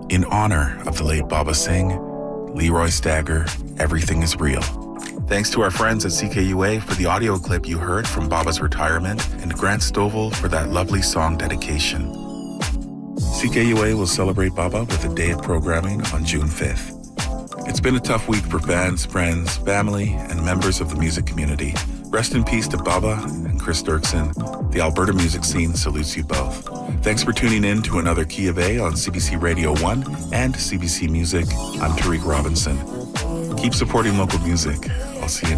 In honor of the late Baba Singh, Leroy Stagger, Everything is Real. Thanks to our friends at CKUA for the audio clip you heard from Baba's retirement, and Grant Stovall for that lovely song dedication. CKUA will celebrate Baba with a day of programming on June 5th. It's been a tough week for fans, friends, family, and members of the music community. Rest in peace to Baba and Chris Dirksen. The Alberta music scene salutes you both. Thanks for tuning in to another Key of A on CBC Radio 1 and CBC Music. I'm Tariq Robinson. Keep supporting local music. I'll see you